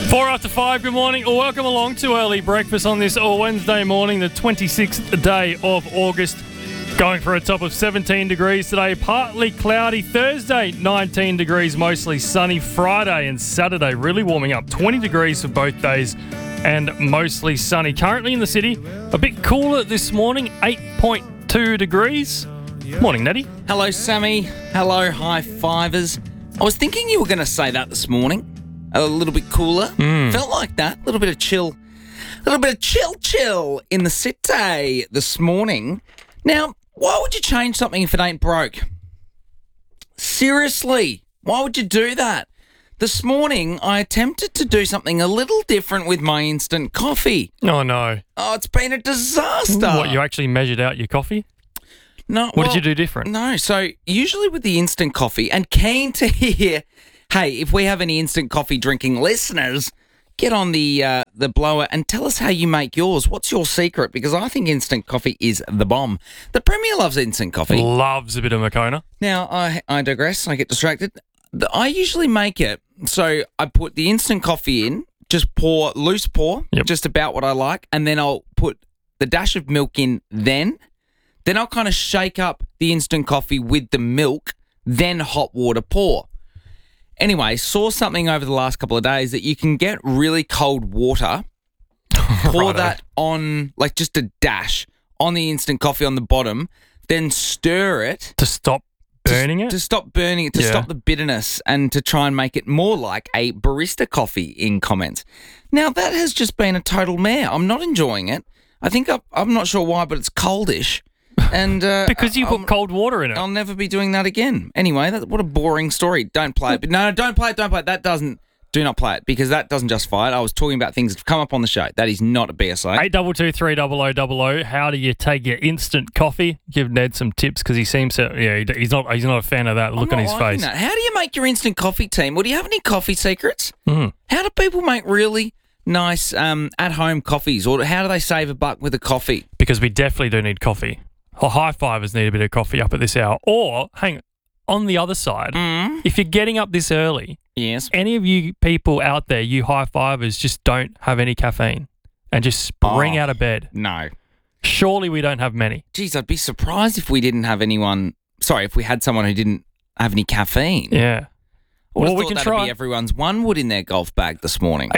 4 after 5, good morning, or welcome along to Early Breakfast on this Wednesday morning, the 26th day of August. Going for a top of 17 degrees today, partly cloudy. Thursday, 19 degrees, mostly sunny. Friday and Saturday, really warming up. 20 degrees for both days and mostly sunny. Currently in the city, a bit cooler this morning, 8.2 degrees. Morning, Nettie. Hello, Sammy. Hello, high fivers. I was thinking you were going to say that this morning. A little bit cooler. Felt like that. A little bit of chill. A little bit of chill in the city this morning. Now, why would you change something if it ain't broke? Seriously, why would you do that? This morning, I attempted to do something a little different with my instant coffee. Oh, no. Oh, it's been a disaster. What, you actually measured out your coffee? No. What did you do different? No, so usually with the instant coffee, and keen to hear, hey, if we have any instant coffee drinking listeners, get on the blower and tell us how you make yours. What's your secret? Because I think instant coffee is the bomb. The Premier loves instant coffee. Loves a bit of Moccona. Now, I digress. I get distracted. I usually make it, so I put the instant coffee in, just loose pour, just about what I like, and then I'll put the dash of milk in then I'll kind of shake up the instant coffee with the milk, then hot water pour. Anyway, saw something over the last couple of days that you can get really cold water, pour that on, like just a dash, on the instant coffee on the bottom, then stir it. To stop burning it? To stop burning it, to stop the bitterness, and to try and make it more like a barista coffee in comments. Now, that has just been a total mare. I'm not enjoying it. I think I'm not sure why, but it's coldish. And because you put cold water in it. I'll never be doing that again. Anyway, what a boring story. Don't play it. But no, don't play it. Do not play it, because that doesn't justify it. I was talking about things that have come up on the show. That is not a BSA. 822 how do you take your instant coffee? Give Ned some tips, because he seems to, he's not a fan of that look on his face. That. How do you make your instant coffee, team? Well, do you have any coffee secrets? How do people make really nice at-home coffees, or how do they save a buck with a coffee? Because we definitely do need coffee. High fivers need a bit of coffee up at this hour. Or, on the other side, if you're getting up this early, any of you people out there, you high fivers, just don't have any caffeine and just spring out of bed. No. Surely we don't have many. Geez, I'd be surprised if we didn't have if we had someone who didn't have any caffeine. Yeah. Well, we can try. Be everyone's one wood in their golf bag this morning.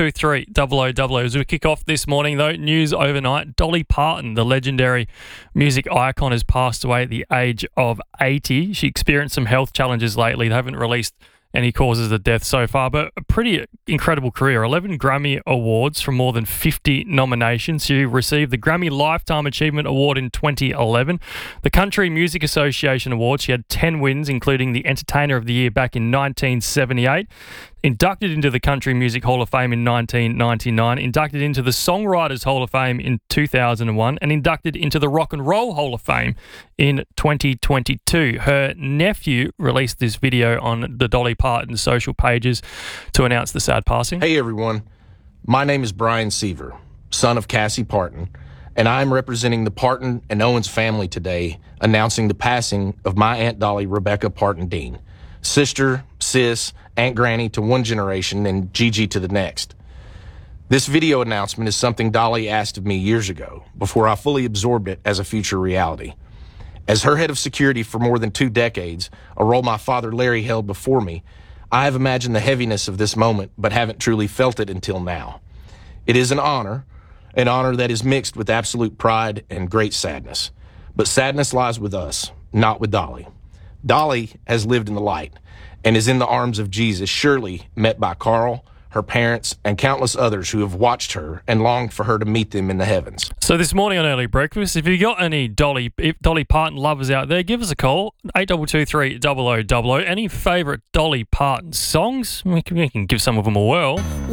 822 As we kick off this morning, though, news overnight. Dolly Parton, the legendary music icon, has passed away at the age of 80. She experienced some health challenges lately. They haven't released any causes of death so far, but a pretty incredible career. 11 Grammy Awards from more than 50 nominations. She received the Grammy Lifetime Achievement Award in 2011. The Country Music Association Award, she had 10 wins, including the Entertainer of the Year back in 1978. Inducted into the Country Music Hall of Fame in 1999, inducted into the Songwriters Hall of Fame in 2001, and inducted into the Rock and Roll Hall of Fame in 2022. Her nephew released this video on the Dolly Parton social pages to announce the sad passing. Hey everyone, my name is Brian Seaver, son of Cassie Parton, and I'm representing the Parton and Owens family today, announcing the passing of my Aunt Dolly Rebecca Parton Dean, sister, sis, Aunt Granny to one generation and Gigi to the next. This video announcement is something Dolly asked of me years ago, before I fully absorbed it as a future reality. As her head of security for more than 2 decades, a role my father Larry held before me, I have imagined the heaviness of this moment, but haven't truly felt it until now. It is an honor that is mixed with absolute pride and great sadness. But sadness lies with us, not with Dolly. Dolly has lived in the light and is in the arms of Jesus, surely met by Carl, her parents, and countless others who have watched her and longed for her to meet them in the heavens. So this morning on Early Breakfast, if you got any Dolly Parton lovers out there, give us a call, 822 Any favourite Dolly Parton songs? We can give some of them a whirl.